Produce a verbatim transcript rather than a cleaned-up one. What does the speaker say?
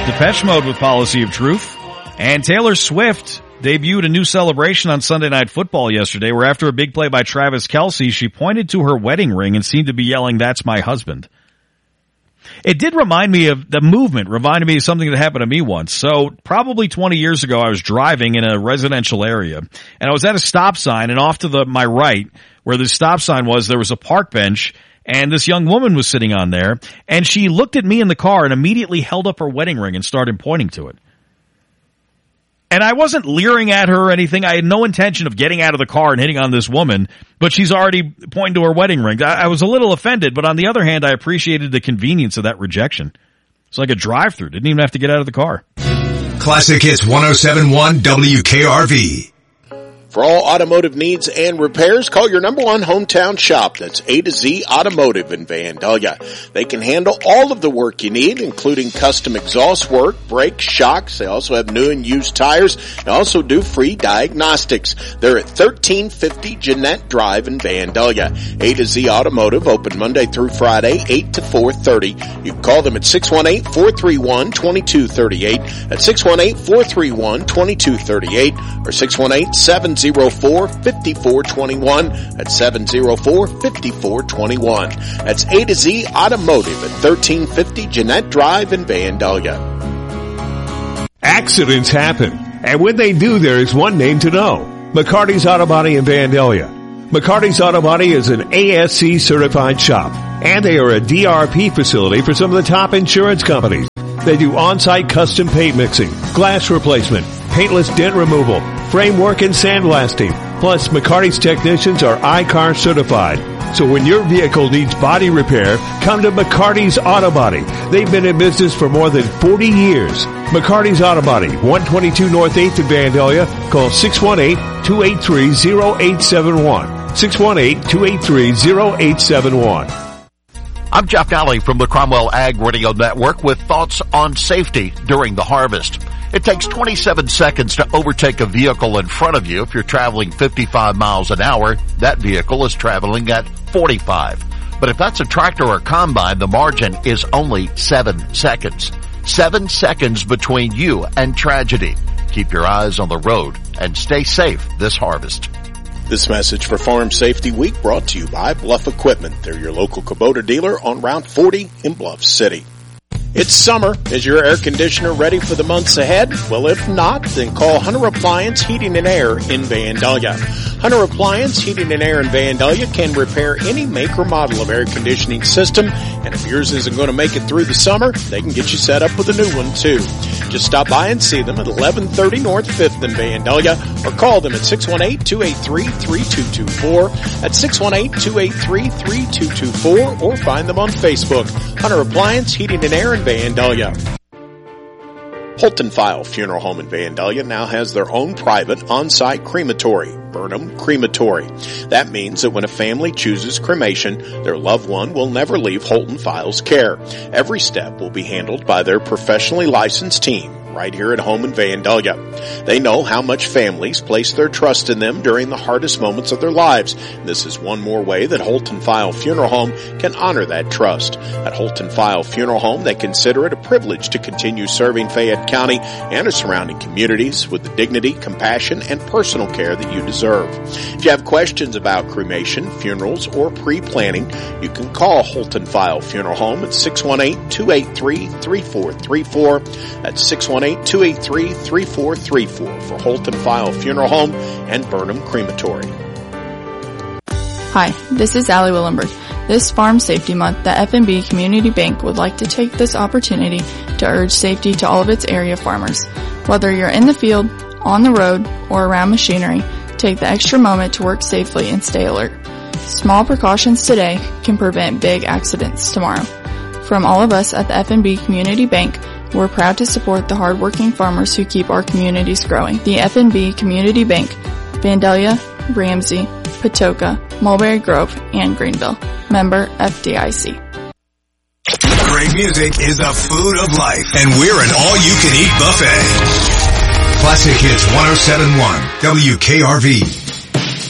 Depeche Mode with Policy of Truth. And Taylor Swift debuted a new celebration on Sunday Night Football yesterday, where after a big play by Travis Kelce, she pointed to her wedding ring and seemed to be yelling, "That's my husband." It did remind me of the movement, reminded me of something that happened to me once. So probably twenty years ago, I was driving in a residential area, and I was at a stop sign, and off to the my right, where the stop sign was, there was a park bench, and this young woman was sitting on there, and she looked at me in the car and immediately held up her wedding ring and started pointing to it. And I wasn't leering at her or anything. I had no intention of getting out of the car and hitting on this woman, but she's already pointing to her wedding ring. I, I was a little offended, but on the other hand, I appreciated the convenience of that rejection. It's like a drive-through. Didn't even have to get out of the car. Classic Hits one oh seven point one W K R V. For all automotive needs and repairs, call your number one hometown shop. That's A to Z Automotive in Vandalia. They can handle all of the work you need, including custom exhaust work, brakes, shocks. They also have new and used tires. They also do free diagnostics. They're at thirteen fifty Jeanette Drive in Vandalia. A to Z Automotive, open Monday through Friday, eight to four thirty. You can call them at six one eight, four three one, two two three eight, at six one eight, four three one, two two three eight, or six one eight, seven zero four, five four two one at seven zero four, five four two one. That's A to Z Automotive at thirteen fifty Jeanette Drive in Vandalia. Accidents happen, and when they do, there is one name to know. McCarty's Auto Body in Vandalia. McCarty's Auto Body is an A S C certified shop, and they are a D R P facility for some of the top insurance companies. They do on-site custom paint mixing, glass replacement, paintless dent removal, framework and sandblasting. Plus, McCarty's technicians are I C A R certified. So when your vehicle needs body repair, come to McCarty's Auto Body. They've been in business for more than forty years. McCarty's Auto Body, one twenty-two North eighth in Vandalia. Call six one eight, two eight three, zero eight seven one. six one eight, two eight three, zero eight seven one. I'm Jeff Nally from the Cromwell Ag Radio Network with thoughts on safety during the harvest. It takes twenty-seven seconds to overtake a vehicle in front of you. If you're traveling fifty-five miles an hour, that vehicle is traveling at forty-five. But if that's a tractor or combine, the margin is only seven seconds. Seven seconds between you and tragedy. Keep your eyes on the road and stay safe this harvest. This message for Farm Safety Week brought to you by Bluff Equipment. They're your local Kubota dealer on Route forty in Bluff City. It's summer. Is your air conditioner ready for the months ahead? Well, if not, then call Hunter Appliance Heating and Air in Vandalia. Hunter Appliance Heating and Air in Vandalia can repair any make or model of air conditioning system, and if yours isn't going to make it through the summer, they can get you set up with a new one too. Just stop by and see them at eleven thirty North fifth in Vandalia, or call them at six one eight, two eight three, three two two four, at six one eight, two eight three, three two two four, or find them on Facebook. Hunter Appliance Heating and Air in Vandalia. Holton File Funeral Home in Vandalia now has their own private on-site crematory, Burnham Crematory. That means that when a family chooses cremation, their loved one will never leave Holton File's care. Every step will be handled by their professionally licensed team right here at home in Vandalia. They know how much families place their trust in them during the hardest moments of their lives. This is one more way that Holton File Funeral Home can honor that trust. At Holton File Funeral Home, they consider it a privilege to continue serving Fayette County and its surrounding communities with the dignity, compassion, and personal care that you deserve. If you have questions about cremation, funerals, or pre-planning, you can call Holton File Funeral Home at six one eight, two eight three, three four three four. That's six one eight, two eight three, three four three four for Holton File Funeral Home and Burnham Crematory. Hi, this is Allie Willenberg. This Farm Safety Month, the F N B Community Bank would like to take this opportunity to urge safety to all of its area farmers. Whether you're in the field, on the road, or around machinery, take the extra moment to work safely and stay alert. Small precautions today can prevent big accidents tomorrow. From all of us at the F N B Community Bank, we're proud to support the hardworking farmers who keep our communities growing. The F N B Community Bank, Vandalia, Ramsey, Patoka, Mulberry Grove, and Greenville. Member F D I C. Great music is the food of life, and we're an all-you-can-eat buffet. Classic Hits one oh seven point one W K R V.